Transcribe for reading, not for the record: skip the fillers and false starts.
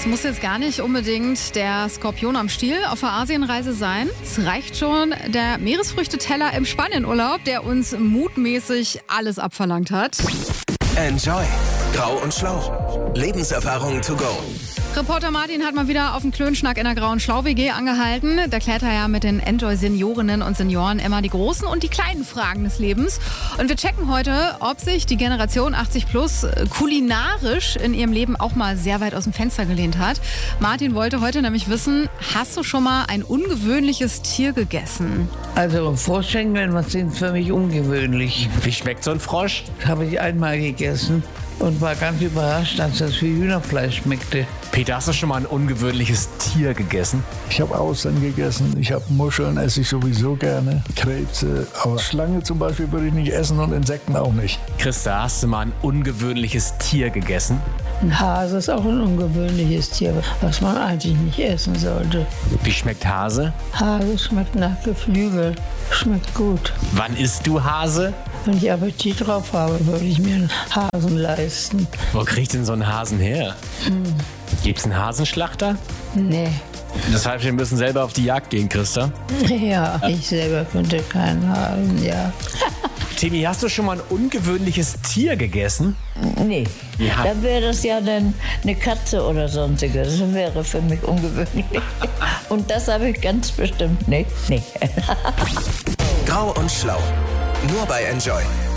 Es muss jetzt gar nicht unbedingt der Skorpion am Stiel auf der Asienreise sein. Es reicht schon der Meeresfrüchteteller im Spanienurlaub, der uns mutmäßig alles abverlangt hat. Enjoy. Grau und Schlau. Lebenserfahrung to go. Reporter Martin hat mal wieder auf den Klönschnack in der Grau- und Schlau-WG angehalten. Da klärt er ja mit den Enjoy-Seniorinnen und Senioren immer die großen und die kleinen Fragen des Lebens. Und wir checken heute, ob sich die Generation 80 plus kulinarisch in ihrem Leben auch mal sehr weit aus dem Fenster gelehnt hat. Martin wollte heute nämlich wissen, hast du schon mal ein ungewöhnliches Tier gegessen? Also Froschschenkeln, was sind für mich ungewöhnlich. Wie schmeckt so ein Frosch? Das habe ich einmal gegessen und war ganz überrascht, dass das wie Hühnerfleisch schmeckte. Peter, hast du schon mal ein ungewöhnliches Tier gegessen? Ich habe Austern gegessen, ich habe Muscheln, esse ich sowieso gerne, Krebse, aber Schlange zum Beispiel würde ich nicht essen und Insekten auch nicht. Christa, hast du mal ein ungewöhnliches Tier gegessen? Ein Hase ist auch ein ungewöhnliches Tier, was man eigentlich nicht essen sollte. Wie schmeckt Hase? Hase schmeckt nach Geflügel, schmeckt gut. Wann isst du Hase? Wenn ich Appetit drauf habe, würde ich mir einen Hasen leisten. Wo kriegt denn so ein Hasen her? Gibt's einen Hasenschlachter? Nee. Das heißt, wir müssen selber auf die Jagd gehen, Christa. Ja, ich selber könnte keinen Hasen, ja. Timmy, hast du schon mal ein ungewöhnliches Tier gegessen? Nee, Ja. dann wäre das ja dann eine Katze oder sonstiges. Das wäre für mich ungewöhnlich. Und das habe ich ganz bestimmt nicht. Nee. Grau und Schlau. Nur bei Enjoy.